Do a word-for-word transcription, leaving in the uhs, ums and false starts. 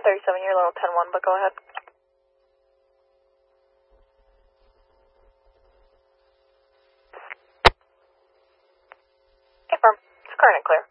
thirty-seven, you're level ten one, but go ahead. Hey, firm. It's current and clear.